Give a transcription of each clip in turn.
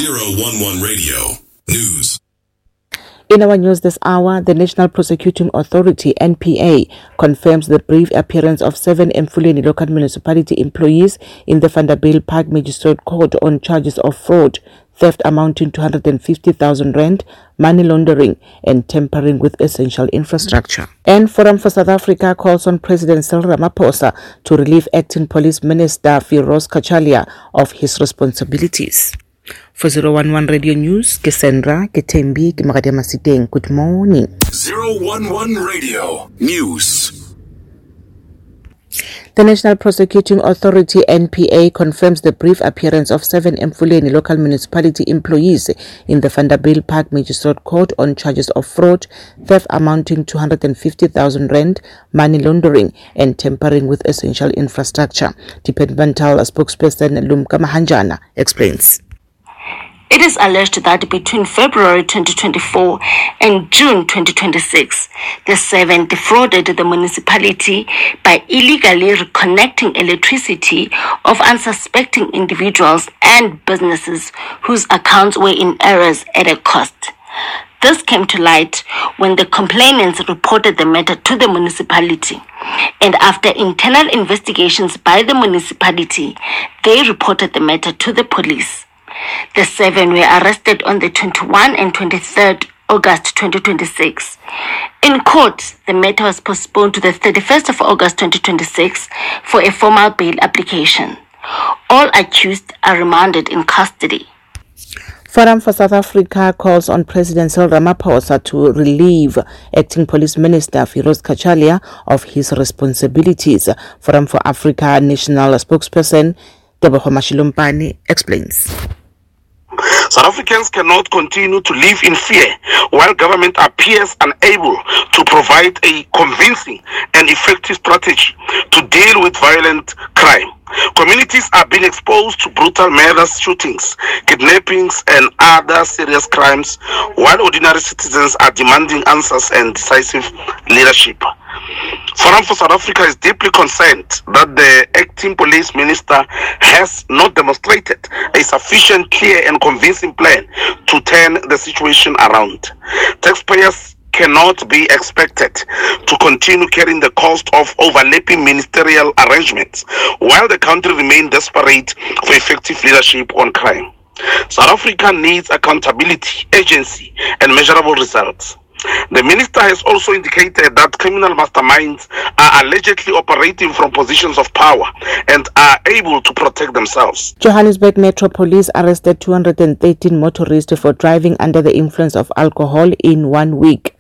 011 Radio News. In our news this hour, the National Prosecuting Authority, NPA, confirms the brief appearance of 7 Emfuleni local municipality employees in the Vanderbilt Park Magistrate Court on charges of fraud, theft amounting to 150,000 rand, money laundering, and tampering with essential infrastructure. And Forum for South Africa calls on President Cyril Ramaphosa to relieve Acting Police Minister Firoz Kachalia of his responsibilities. For 011 Radio News, Kesendra, Ketembi, Kimagade Masiteng. Good morning. 011 Radio News. The National Prosecuting Authority, NPA, confirms the brief appearance of 7 Emfuleni local municipality employees in the Vanderbilt Park Magistrate Court on charges of fraud, theft amounting to 250,000 rand, money laundering, and tampering with essential infrastructure. Departmental spokesperson Lumka Mahanjana explains. It is alleged that between February 2024 and June 2026, the 7 defrauded the municipality by illegally reconnecting electricity of unsuspecting individuals and businesses whose accounts were in errors at a cost. This came to light when the complainants reported the matter to the municipality, and after internal investigations by the municipality, they reported the matter to the police. The 7 were arrested on the 21 and 23rd August 2026. In court, the matter was postponed to the 31st of August 2026 for a formal bail application. All accused are remanded in custody. Forum for South Africa calls on President Cyril Ramaphosa to relieve Acting Police Minister Firoz Kachalia of his responsibilities. Forum for Africa National spokesperson Tebogo Mashilumpane explains. South Africans cannot continue to live in fear while government appears unable to provide a convincing and effective strategy to deal with violent crime. Communities are being exposed to brutal murders, shootings, kidnappings, and other serious crimes, while ordinary citizens are demanding answers and decisive leadership. Forum for South Africa is deeply concerned that the acting police minister has not demonstrated a sufficient, clear, and convincing plan to turn the situation around. Taxpayers cannot be expected to continue carrying the cost of overlapping ministerial arrangements while the country remains desperate for effective leadership on crime. South Africa needs accountability, agency, and measurable results. The minister has also indicated that criminal masterminds are allegedly operating from positions of power and are able to protect themselves. Johannesburg Metro Police arrested 213 motorists for driving under the influence of alcohol in 1 week.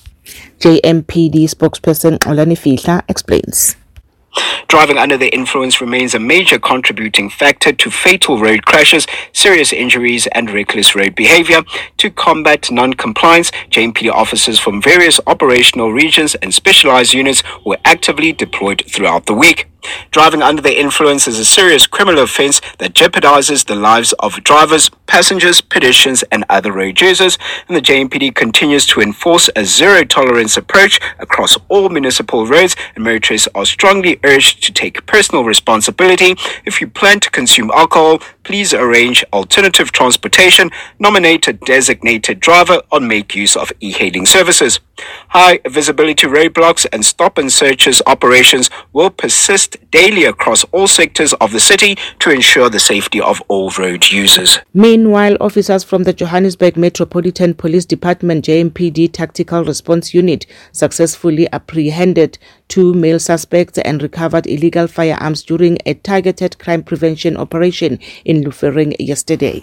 JMPD spokesperson Olani Fihla explains. Driving under the influence remains a major contributing factor to fatal road crashes, serious injuries, and reckless road behavior. To combat non-compliance, JMPD officers from various operational regions and specialized units were actively deployed throughout the week. Driving under the influence is a serious criminal offense that jeopardizes the lives of drivers, passengers, pedestrians, and other road users, and the JMPD continues to enforce a zero-tolerance approach across all municipal roads, and motorists are strongly urged to take personal responsibility. If you plan to consume alcohol, please arrange alternative transportation, nominate a designated driver, or make use of e-hailing services. High visibility roadblocks and stop and searches operations will persist daily across all sectors of the city to ensure the safety of all road users. Meanwhile, officers from the Johannesburg Metropolitan Police Department JMPD Tactical Response Unit successfully apprehended 2 male suspects and recovered illegal firearms during a targeted crime prevention operation in Lufering yesterday.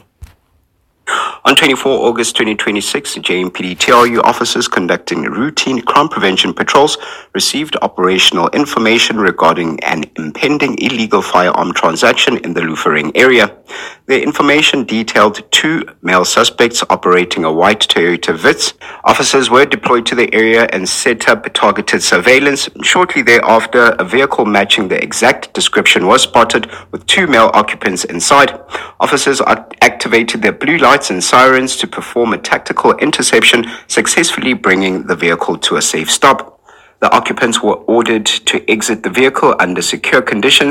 On 24 August 2026, JMPD TRU officers conducting routine crime prevention patrols received operational information regarding an impending illegal firearm transaction in the Lufering area. The information detailed 2 male suspects operating a white Toyota Vitz. Officers were deployed to the area and set up targeted surveillance. Shortly thereafter, a vehicle matching the exact description was spotted with 2 male occupants inside. Officers activated their blue lights and sirens to perform a tactical interception, successfully bringing the vehicle to a safe stop. The occupants were ordered to exit the vehicle under secure conditions.